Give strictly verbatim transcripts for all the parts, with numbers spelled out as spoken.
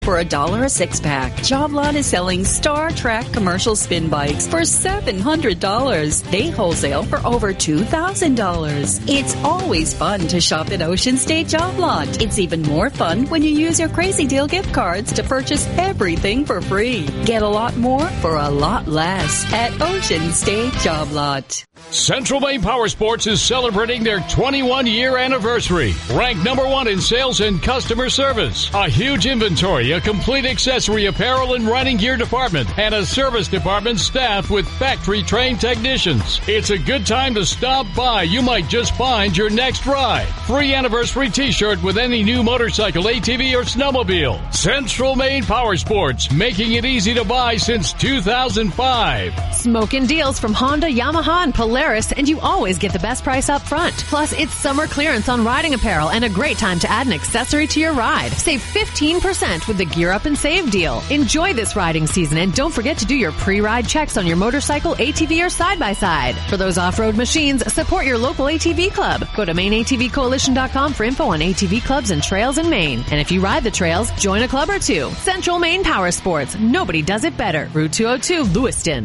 For a dollar a six-pack, Joblot is selling Star Trek commercial spin bikes for seven hundred dollars. They wholesale for over two thousand dollars. It's always fun to shop at Ocean State Joblot. It's even more fun when you use your Crazy Deal gift cards to purchase everything for free. Get a lot more for a lot less at Ocean State Joblot. Central Maine Power Sports is celebrating their twenty-one year anniversary. Ranked number one in sales and customer service. A huge inventory, a complete accessory apparel and riding gear department, and a service department staffed with factory-trained technicians. It's a good time to stop by. You might just find your next ride. Free anniversary t-shirt with any new motorcycle, A T V, or snowmobile. Central Maine Power Sports, making it easy to buy since two thousand five. Smokin' deals from Honda, Yamaha, and Polaris, and you always get the best price up front. Plus, it's summer clearance on riding apparel and a great time to add an accessory to your ride. Save fifteen percent with the Gear Up and Save deal. Enjoy this riding season, and don't forget to do your pre-ride checks on your motorcycle, A T V, or side-by-side. For those off-road machines, support your local A T V club. Go to Maine A T V Coalition dot com for info on A T V clubs and trails in Maine. And if you ride the trails, join a club or two. Central Maine Power Sports. Nobody does it better. Route two oh two, Lewiston.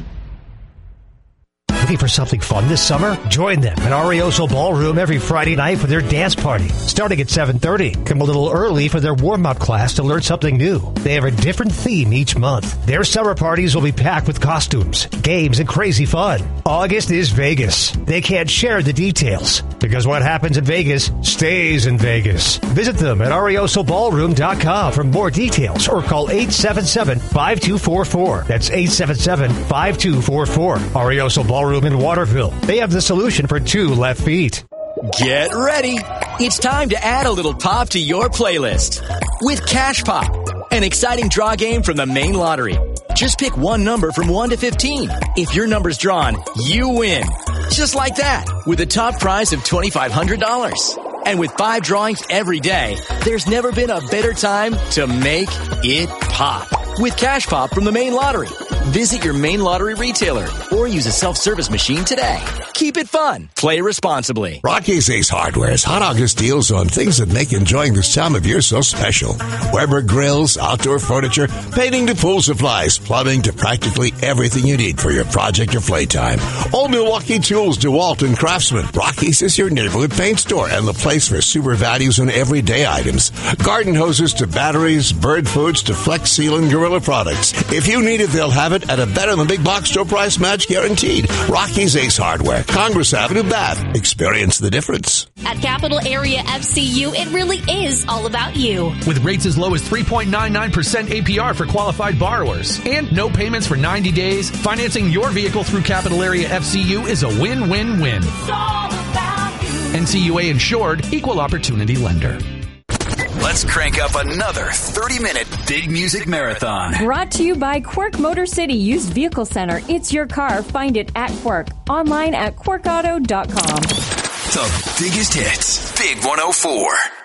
Looking for something fun this summer? Join them at Arioso Ballroom every Friday night for their dance party, starting at seven thirty. Come a little early for their warm-up class to learn something new. They have a different theme each month. Their summer parties will be packed with costumes, games, and crazy fun. August is Vegas. They can't share the details because what happens in Vegas stays in Vegas. Visit them at Arioso Ballroom dot com for more details or call eight seven seven, five two four four. That's eight seven seven, five two four four. Arioso Ballroom in Waterville. They have the solution for two left feet. Get ready. It's time to add a little pop to your playlist with Cash Pop, an exciting draw game from the Maine Lottery. Just pick one number from one to fifteen. If your number's drawn, you win. Just like that, with a top prize of twenty-five hundred dollars. And with five drawings every day, there's never been a better time to make it pop. With Cash Pop from the Maine Lottery. Visit your Maine Lottery retailer or use a self-service machine today. Keep it fun. Play responsibly. Rocky's Ace Hardware's hot August deals on things that make enjoying this time of year so special. Weber grills, outdoor furniture, painting to pool supplies, plumbing to practically everything you need for your project or playtime. Old Milwaukee Tools, DeWalt, and Craftsman. Rocky's is your neighborhood paint store and the place for super values on everyday items. Garden hoses to batteries, bird foods to Flex Seal and Gorilla products. If you need it, they'll have it at a better than big box store price match guaranteed. Rocky's Ace Hardware, Congress Avenue, Bath. Experience the difference. At Capital Area F C U, it really is all about you. With rates as low as three point nine nine percent A P R for qualified borrowers and no payments for ninety days, financing your vehicle through Capital Area F C U is a win-win-win. It's all about you. N C U A insured, equal opportunity lender. Let's crank up another thirty-minute big music marathon. Brought to you by Quirk Motor City Used Vehicle Center. It's your car. Find it at Quirk. Online at quirk auto dot com. The biggest hits. Big one oh four.